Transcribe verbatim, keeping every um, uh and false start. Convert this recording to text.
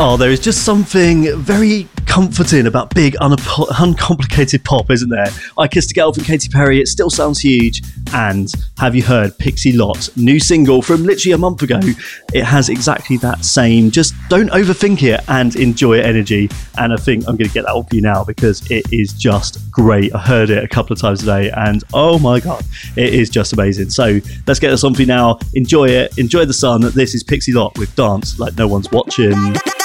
Oh, there is just something very comforting about big, unapo- uncomplicated pop, isn't there? I Kissed a Girl from Katy Perry, it still sounds huge. And have you heard Pixie Lott's new single from literally a month ago? It has exactly that same, just don't overthink it and enjoy it energy. And I think I'm going to get that on for you now because it is just great. I heard it a couple of times today and oh my God, it is just amazing. So let's get this on for you now. Enjoy it, enjoy the sun. This is Pixie Lott with Dance Like No One's Watching.